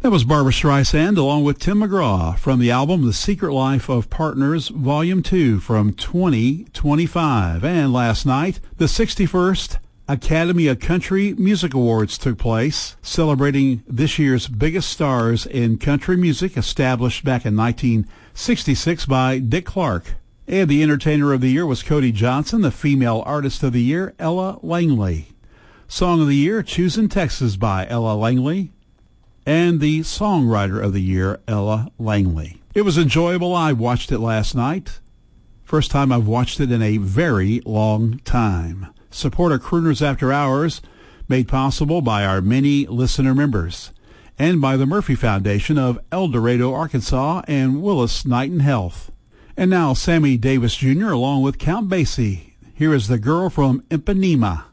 That was Barbra Streisand along with Tim McGraw from the album The Secret Life of Partners Volume 2 from 2025. And last night, the 61st Academy of Country Music Awards took place, celebrating this year's biggest stars in country music, established back in 1966 by Dick Clark. And the Entertainer of the Year was Cody Johnson, the Female Artist of the Year, Ella Langley. Song of the Year, Choosing Texas by Ella Langley. And the Songwriter of the Year, Ella Langley. It was enjoyable. I watched it last night. First time I've watched it in a very long time. Support our Crooners After Hours, made possible by our many listener members, and by the Murphy Foundation of El Dorado, Arkansas, and Willis Knighton Health. And now Sammy Davis Jr. along with Count Basie. Here is The Girl from Ipanema.